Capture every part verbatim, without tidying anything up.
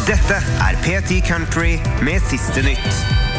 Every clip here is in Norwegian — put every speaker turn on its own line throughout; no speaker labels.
Dette er P ti Country med siste nytt.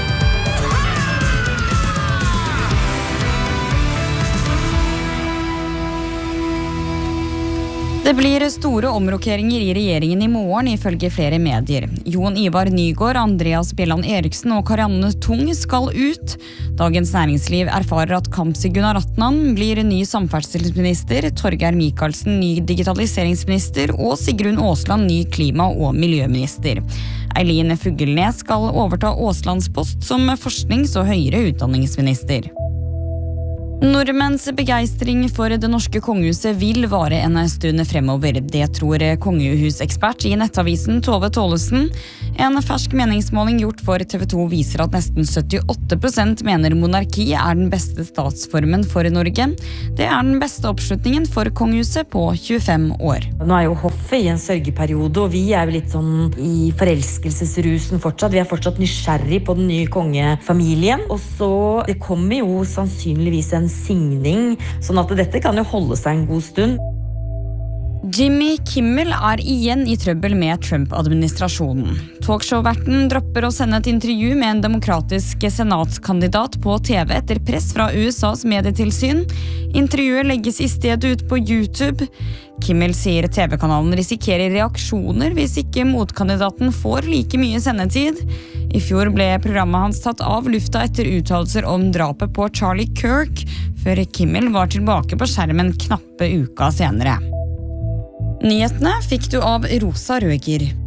Det blir store omrokeringer i regjeringen i morgen, ifølge flere medier. Jon Ivar Nygård, Andreas Bjelland Eriksen og Karianne Tung skal ut. Dagens Næringsliv erfarer at Kamzy Gunaratnam blir ny samferdselsminister, Torgeir Micaelsen ny digitaliseringsminister og Sigrun Aasland ny klima- og miljøminister. Eileen Fugelnes skal overta Aaslands post som forsknings- og høyere utdanningsminister. Nordmenns begeistring for det norske kongehuset vil vare en stund fremover. Det tror kongehusekspert i nettavisen Tove Tålesen. En fersk meningsmåling gjort for T V to viser at nesten syttiåtte prosent mener monarki er den beste statsformen for Norge. Det er den beste oppslutningen for kongehuset på tjuefem år.
Nå er jo hoffet i en sørgeperiode, og vi er jo litt sånn i forelskelsesrusen fortsatt. Vi er fortsatt nysgjerrig på den nye kongefamilien. Og så, det kommer jo sannsynligvis en signing, sånn at dette kan jo holde seg en god stund.
Jimmy Kimmel er igjen i trøbbel med Trump-administrasjonen. Talkshow-verten dropper å sende et intervju med en demokratisk senatskandidat på T V etter press fra U S A's medietilsyn. Intervjuet legges i stedet ut på YouTube. Kimmel sier T V-kanalen risikerer reaksjoner hvis ikke motkandidaten får like mye sendetid. I fjor ble programmet hans tatt av lufta etter uttalelser om drapet på Charlie Kirk, før Kimmel var tilbake på skjermen knappe uka senere. Nyhetene fikk du av Rosa Røger.